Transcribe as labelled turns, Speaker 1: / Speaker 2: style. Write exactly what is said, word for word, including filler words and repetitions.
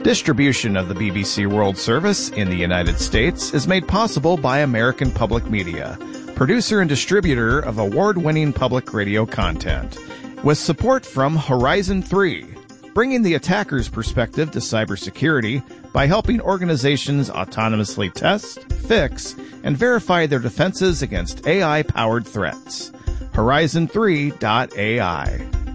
Speaker 1: Distribution of the B B C World Service in the United States is made possible by American Public Media, producer and distributor of award-winning public radio content, with support from Horizon three, bringing the attacker's perspective to cybersecurity by helping organizations autonomously test, fix, and verify their defenses against A I-powered threats. Horizon three dot A I.